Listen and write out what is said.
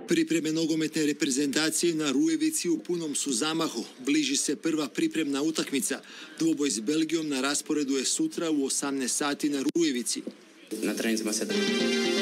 Pripreme nogometne reprezentacije na Rujevici u punom su zamahu. Bliži se prva pripremna utakmica. Dvoboj s Belgijom na rasporedu je sutra u 18 sati na Rujevici. Na treninzima se